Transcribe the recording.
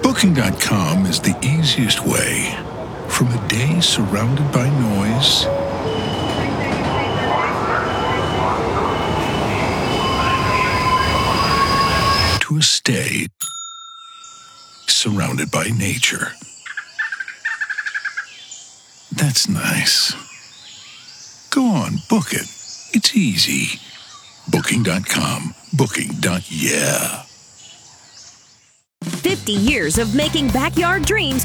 Booking.com is the easiest way. From a day surrounded by noise to a stay surrounded by nature. That's nice. Go on, book it. It's easy. Booking.com. Booking.yeah. 50 years of making backyard dreams